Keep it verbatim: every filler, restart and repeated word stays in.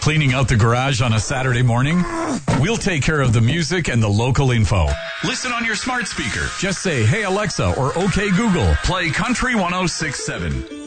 Cleaning out the garage on a Saturday morning? We'll take care of the music and the local info. Listen on your smart speaker. Just say, hey Alexa or OK Google, play Country one oh six point seven.